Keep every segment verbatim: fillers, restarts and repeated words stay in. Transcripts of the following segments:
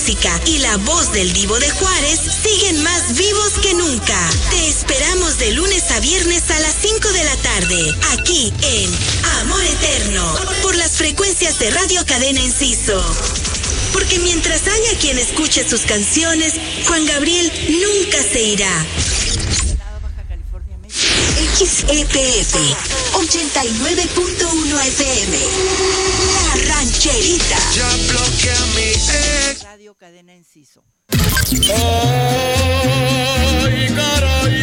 música y la voz del Divo de Juárez siguen más vivos que nunca. Te esperamos de lunes a viernes a las cinco de la tarde, aquí en Amor Eterno, por las frecuencias de Radio Cadena Enciso. Porque mientras haya quien escuche sus canciones, Juan Gabriel nunca se irá. X E P F ochenta y nueve punto uno F M, La Rancherita. Ya bloquea mi ex. Radio Cadena Enciso. Ay, caray,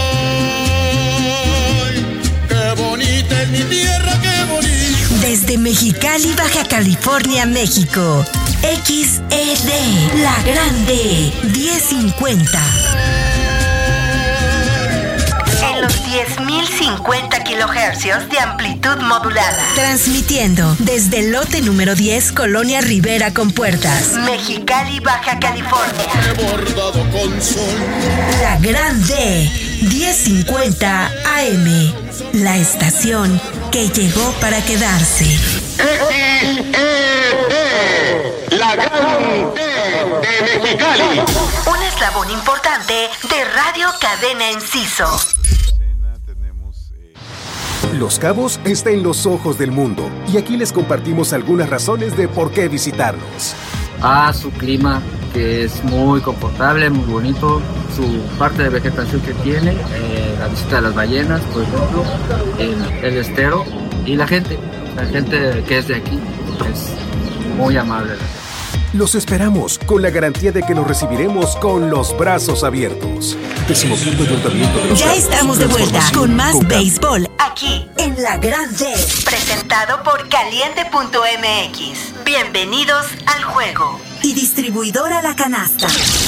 caray. Qué bonita es mi tierra, qué bonita. Desde Mexicali, Baja California, México. X E D, La Grande, diez cincuenta. En los diez mil cincuenta kilohercios de amplitud modulada. Transmitiendo desde el lote número diez, Colonia Rivera con Puertas, Mexicali, Baja California. Bordado con sol. La Grande, diez cincuenta A M. La estación que llegó para quedarse. X E D, La Grande de Mexicali. Un eslabón importante de Radio Cadena Enciso. Los Cabos está en los ojos del mundo y aquí les compartimos algunas razones de por qué visitarnos. Ah, su clima, que es muy confortable, muy bonito, su parte de vegetación que tiene, eh, la visita de las ballenas, por ejemplo, el, el estero y la gente, la gente que es de aquí es muy amable. Los esperamos con la garantía de que nos recibiremos con los brazos abiertos. Decimoquinto Ayuntamiento de los Ya Cabos. estamos de vuelta con más Con béisbol aquí en La Grande, presentado por caliente punto m x. Bienvenidos al juego. Y distribuidora La Canasta.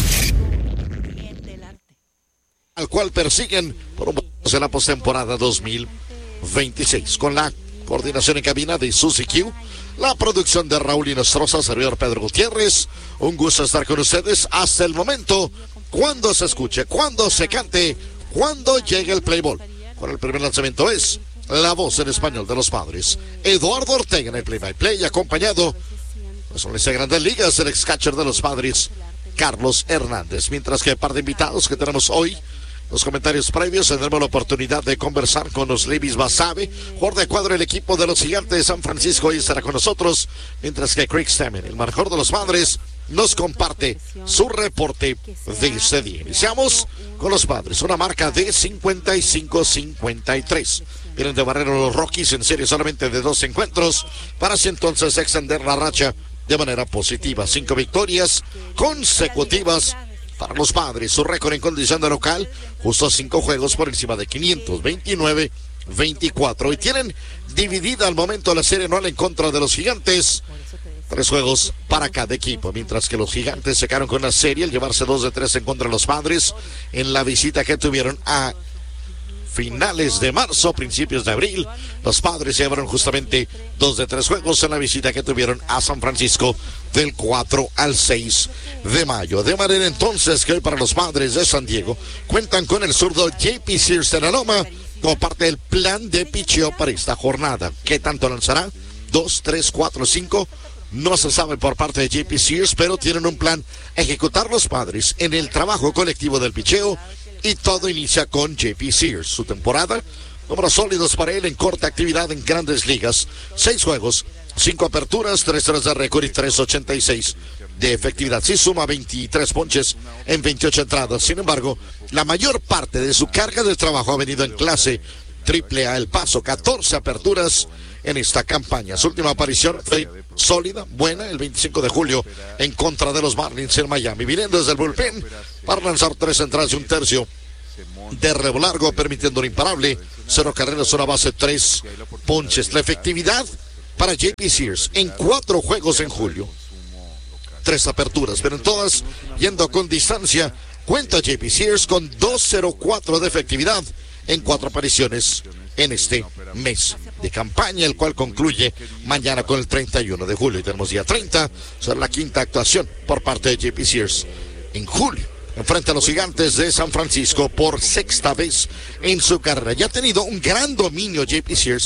Al cual persiguen por un en la postemporada dos mil veintiséis con la coordinación en cabina de Suzy Q, la producción de Raúl Inostroza, servidor Pedro Gutiérrez. Un gusto estar con ustedes hasta el momento, cuando se escuche, cuando se cante, cuando llegue el play ball. Con el primer lanzamiento es la voz en español de los Padres, Eduardo Ortega en el play by play, acompañado pues son las grandes ligas, el ex catcher de los Padres, Carlos Hernández. Mientras que par de invitados que tenemos hoy, los comentarios previos, tendremos la oportunidad de conversar con los Levis Basabe, jugador de cuadro del equipo de los Gigantes de San Francisco, y estará con nosotros, mientras que Craig Stammen, el mejor de los Padres, nos comparte su reporte de este día. Iniciamos con los Padres, una marca de cincuenta y cinco cincuenta y tres. Vienen de barrer los Rockies en serie solamente de dos encuentros, para así entonces extender la racha de manera positiva. Cinco victorias consecutivas para los Padres. Su récord en condición de local, justo cinco juegos por encima de quinientos, veintinueve veinticuatro. Y tienen dividida al momento la serie anual en contra de los Gigantes. Tres juegos para cada equipo, mientras que los Gigantes se quedaron con la serie al llevarse dos de tres en contra de los Padres en la visita que tuvieron a finales de marzo, principios de abril. Los Padres llevaron justamente dos de tres juegos en la visita que tuvieron a San Francisco del cuatro al seis de mayo. De manera entonces que hoy para los Padres de San Diego cuentan con el zurdo J P Sears en la loma como parte del plan de picheo para esta jornada. ¿Qué tanto lanzará? Dos, tres, cuatro, cinco. No se sabe por parte de J P Sears, pero tienen un plan ejecutar los Padres en el trabajo colectivo del picheo. Y todo inicia con J P Sears. Su temporada, números sólidos para él en corta actividad en grandes ligas. Seis juegos, cinco aperturas, tres horas de récord y tres ochenta y seis de efectividad. Sí suma veintitrés ponches en veintiocho entradas. Sin embargo, la mayor parte de su carga de trabajo ha venido en clase triple A El Paso. catorce aperturas en esta campaña. Su última aparición fue sólida, buena, el veinticinco de julio en contra de los Marlins en Miami. Viniendo desde el bullpen para lanzar tres entradas y un tercio de relevo largo, permitiendo un imparable, cero carreras, una base, tres ponches. La efectividad para J P Sears en cuatro juegos en julio, tres aperturas, pero en todas yendo con distancia. Cuenta J P Sears con dos cero cuatro de efectividad en cuatro apariciones en este mes de campaña, el cual concluye mañana con el treinta y uno de julio. Y tenemos día treinta, será la quinta actuación por parte de J P Sears en julio. Enfrente a los Gigantes de San Francisco por sexta vez en su carrera. Ya ha tenido un gran dominio J P Sears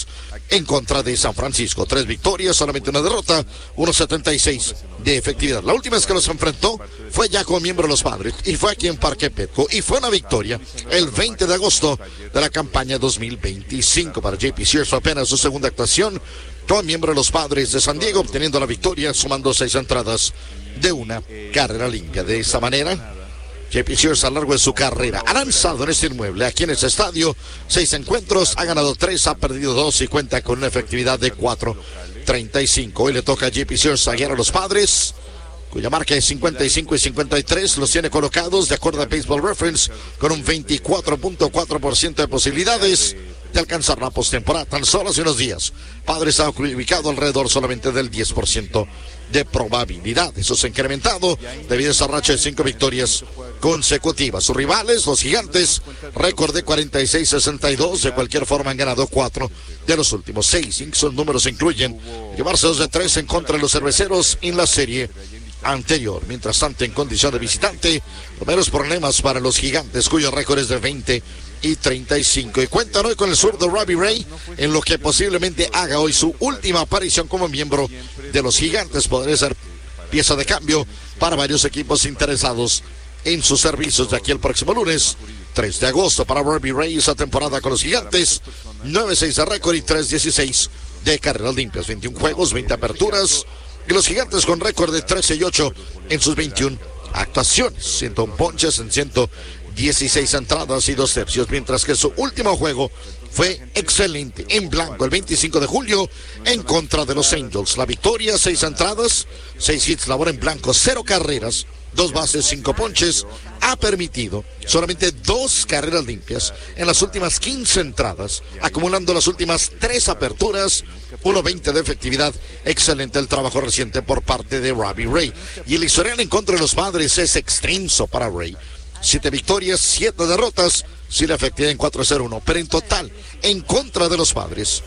en contra de San Francisco. Tres victorias, solamente una derrota, uno setenta y seis de efectividad. La última vez que los enfrentó fue ya como miembro de los Padres y fue aquí en Parque Petco y fue una victoria el veinte de agosto de la campaña dos mil veinticinco. Para J P Sears fue apenas su segunda actuación como miembro de los Padres de San Diego, obteniendo la victoria sumando seis entradas de una carrera limpia. De esa manera, J P Sears a lo largo de su carrera ha lanzado en este inmueble, aquí en este estadio, seis encuentros, ha ganado tres, ha perdido dos y cuenta con una efectividad de cuatro treinta y cinco. Hoy le toca a J P Sears a guiar a los Padres, cuya marca es cincuenta y cinco y cincuenta y tres, los tiene colocados de acuerdo a Baseball Reference con un veinticuatro punto cuatro por ciento de posibilidades de alcanzar la postemporada. Tan solo hace unos días, Padres ha ubicado alrededor solamente del diez por ciento de probabilidad. Eso se ha incrementado debido a esa racha de cinco victorias consecutivas. Sus rivales, los Gigantes, récord de cuarenta y seis sesenta y dos, de cualquier forma han ganado cuatro de los últimos seis. Esos números incluyen llevarse dos de tres en contra de los Cerveceros en la serie anterior. Mientras tanto, en condición de visitante, los menos problemas para los Gigantes, cuyo récord es de veinte y treinta y cinco. Y cuentan hoy con el zurdo Robbie Ray, en lo que posiblemente haga hoy su última aparición como miembro de los Gigantes. Podría ser pieza de cambio para varios equipos interesados en sus servicios de aquí el próximo lunes, tres de agosto. Para Robbie Ray, esa temporada con los Gigantes, nueve seis de récord y tres dieciséis de carreras limpias, veintiún juegos, veinte aperturas, y los Gigantes con récord de trece y ocho en sus veintiún actuaciones, ciento uno ponches en ciento dieciséis entradas y dos tercios, mientras que su último juego fue excelente en blanco el veinticinco de julio en contra de los Angels. La victoria, seis entradas, seis hits, labor en blanco, cero carreras, dos bases, cinco ponches, ha permitido solamente dos carreras limpias en las últimas quince entradas, acumulando las últimas tres aperturas, uno veinte de efectividad. Excelente el trabajo reciente por parte de Robbie Ray. Y el historial en contra de los Padres es extenso para Ray. Siete victorias, siete derrotas, sin efectividad en cuatro cero uno, pero en total, en contra de los Padres,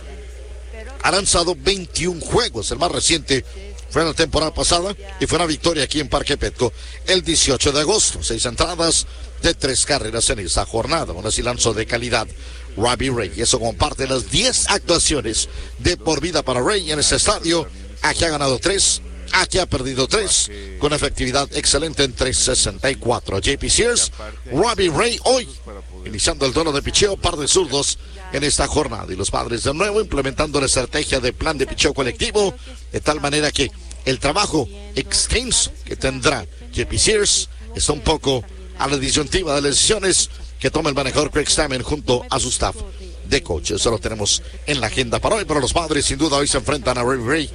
ha lanzado veintiún juegos. El más reciente fue en la temporada pasada y fue una victoria aquí en Parque Petco el dieciocho de agosto. Seis entradas de tres carreras en esa jornada. Aún así lanzó de calidad Robbie Ray. Y eso comparte las diez actuaciones de por vida para Ray en ese estadio. Aquí ha ganado tres. Aquí ha perdido tres, con efectividad excelente en tres sesenta y cuatro. J P Sears, Robbie Ray hoy, iniciando el duelo de picheo, par de zurdos en esta jornada. Y los Padres de nuevo implementando la estrategia de plan de picheo colectivo, de tal manera que el trabajo extenso que tendrá J P Sears está un poco a la disyuntiva de las decisiones que toma el manejador Craig Stammen junto a su staff de coaches. Eso lo tenemos en la agenda para hoy, pero los Padres sin duda hoy se enfrentan a Robbie Ray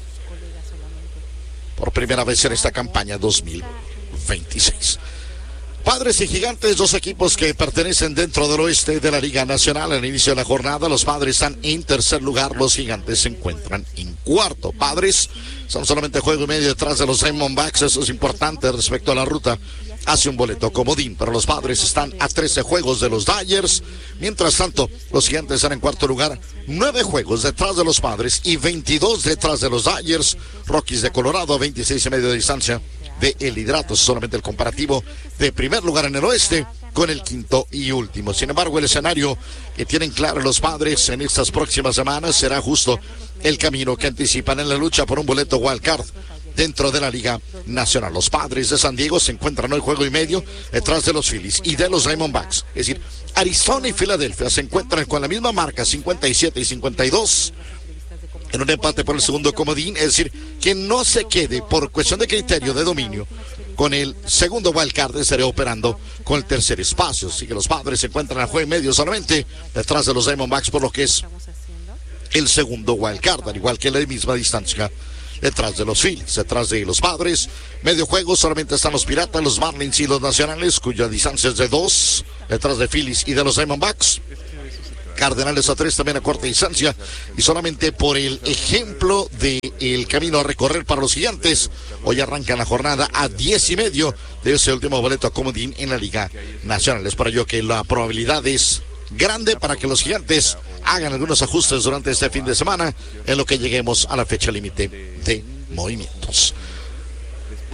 por primera vez en esta campaña dos mil veintiséis. Padres y Gigantes, dos equipos que pertenecen dentro del oeste de la Liga Nacional. Al inicio de la jornada, los Padres están en tercer lugar, los Gigantes se encuentran en cuarto. Padres son solamente juego y medio detrás de los Diamondbacks, eso es importante respecto a la ruta hace un boleto comodín, pero los Padres están a trece juegos de los Dodgers. Mientras tanto, los Gigantes están en cuarto lugar, nueve juegos detrás de los Padres y veintidós detrás de los Dodgers. Rockies de Colorado a veintiséis y medio de distancia de el liderato, solamente el comparativo de primer lugar en el oeste con el quinto y último. Sin embargo, el escenario que tienen claro los Padres en estas próximas semanas será justo el camino que anticipan en la lucha por un boleto wild card dentro de la Liga Nacional. Los Padres de San Diego se encuentran hoy juego y medio detrás de los Phillies y de los Diamondbacks. Es decir, Arizona y Filadelfia se encuentran con la misma marca, cincuenta y siete y cincuenta y dos, en un empate por el segundo comodín. Es decir, que no se quede por cuestión de criterio de dominio con el segundo wildcard, estaría operando con el tercer espacio. Así que los Padres se encuentran a juego y medio solamente detrás de los Diamondbacks por lo que es el segundo wildcard, al igual que la misma distancia detrás de los Phillies, detrás de los Padres. Medio juego solamente están los Piratas, los Marlins y los Nacionales, cuya distancia es de dos, detrás de Phillies y de los Diamondbacks. Cardenales a tres también a corta distancia, y solamente por el ejemplo del camino a recorrer para los Gigantes, hoy arrancan la jornada a diez y medio de ese último boleto a comodín en la Liga Nacional. Es por ello que la probabilidad es grande para que los Gigantes hagan algunos ajustes durante este fin de semana en lo que lleguemos a la fecha límite de movimientos.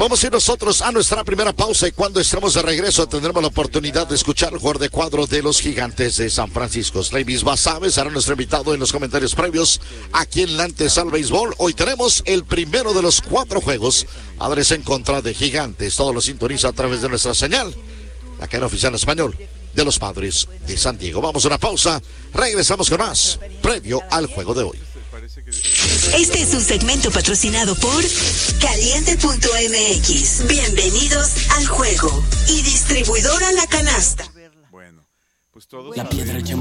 Vamos a ir nosotros a nuestra primera pausa y cuando estemos de regreso tendremos la oportunidad de escuchar el jugador de cuadro de los Gigantes de San Francisco. Slavis Basabe será nuestro invitado en los comentarios previos aquí en la antesala al béisbol. Hoy tenemos el primero de los cuatro juegos. Adres en contra de Gigantes. Todo lo sintoniza a través de nuestra señal, la cadena oficial español de los Padres de San Diego. Vamos a una pausa. Regresamos con más previo al juego de hoy. Este es un segmento patrocinado por Caliente punto M X. Bienvenidos al juego. Y distribuidora La Canasta. Bueno, pues todos La piedra llama